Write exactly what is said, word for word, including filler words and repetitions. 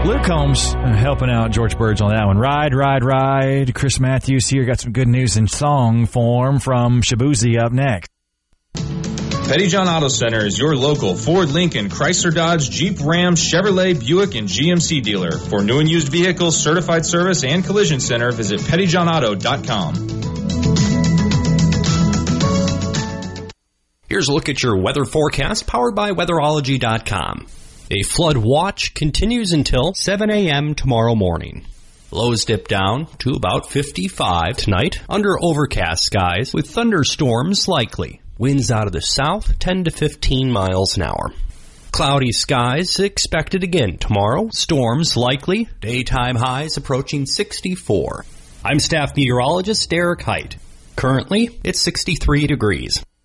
Luke Combs uh, helping out George Burge on that one. Ride, ride, ride. Chris Matthews here. Got some good news in song form from Shabuzi up next. Pettyjohn Auto Center is your local Ford, Lincoln, Chrysler, Dodge, Jeep, Ram, Chevrolet, Buick, and G M C dealer. For new and used vehicles, certified service, and collision center, visit pettyjohn auto dot com. Here's a look at your weather forecast powered by weatherology dot com. A flood watch continues until seven a.m. tomorrow morning. Lows dip down to about fifty-five tonight under overcast skies with thunderstorms likely. Winds out of the south, ten to fifteen miles an hour. Cloudy skies expected again tomorrow. Storms likely. Daytime highs approaching sixty-four. I'm staff meteorologist Derek Height. Currently, it's sixty-three degrees.